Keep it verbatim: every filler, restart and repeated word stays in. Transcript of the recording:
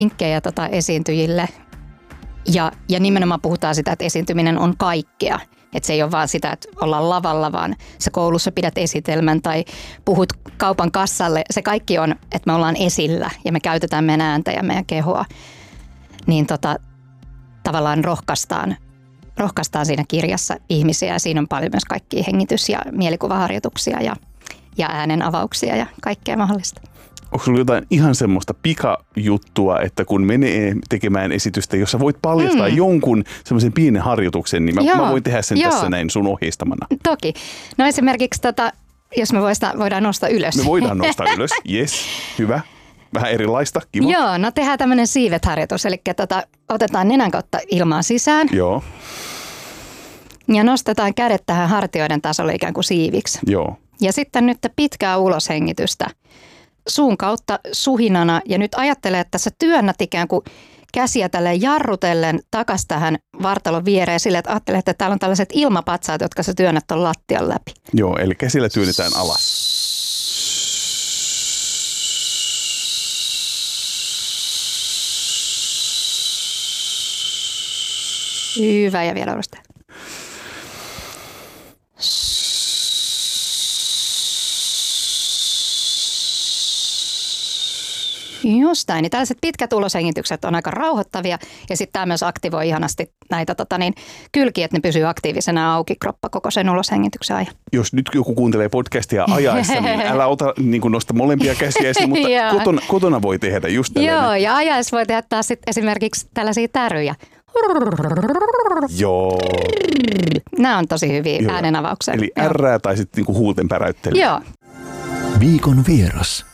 vinkkejä tota esiintyjille. Ja, ja nimenomaan puhutaan sitä, että esiintyminen on kaikkea. Että se ei ole vaan sitä, että ollaan lavalla, vaan sä koulussa pidät esitelmän tai puhut kaupan kassalle. Se kaikki on, että me ollaan esillä ja me käytetään meidän ääntä ja meidän kehoa. Niin tota, tavallaan rohkaistaan, rohkaistaan siinä kirjassa ihmisiä ja siinä on paljon myös kaikkia hengitys- ja mielikuvaharjoituksia ja, ja äänen avauksia ja kaikkea mahdollista. Onko sulla jotain ihan semmoista pikajuttua, että kun menee tekemään esitystä, jossa voit paljastaa mm. jonkun semmoisen pienen harjoituksen, niin mä, Joo, mä voin tehdä sen joo. tässä näin sun ohjeistamana. Toki. No esimerkiksi, tota, jos me voista, voidaan nostaa ylös. Me voidaan nostaa ylös, yes, hyvä. Vähän erilaista, kiva. Joo, no tehdään tämmöinen siivet-harjoitus, eli tota, otetaan nenän kautta ilmaa sisään. Joo. Ja nostetaan kädet tähän hartioiden tasolle ikään kuin siiviksi. Joo. Ja sitten nyt pitkää uloshengitystä suun kautta suhinana. Ja nyt ajattele, että sä työnnät ikään kuin käsiä tälleen jarrutellen takas tähän vartalon viereen sille, että ajattele, että täällä on tällaiset ilmapatsaat, jotka sä työnnät ton lattian läpi. Joo, eli käsillä työnnetään alas. Hyvä, ja vielä uudestaan. Just näin. Niin tällaiset pitkät uloshengitykset on aika rauhoittavia ja sitten tämä myös aktivoi ihanasti näitä tota niin, kylkiä, että ne pysyy aktiivisena auki kroppa koko sen uloshengityksen ajan. Jos nyt joku kuuntelee podcastia ajaessa, niin älä ota niin kuin nosta molempia käsiä esiin, mutta kotona, kotona voi tehdä just tällainen. Joo, ja ajaessa voi tehdä taas sit esimerkiksi tällaisia täryjä. Joo. Nämä on tosi hyviä Joo. äänenavauksia. Eli ärrää tai sitten niinku huulten päräyttelyä. Joo. Viikon vieras.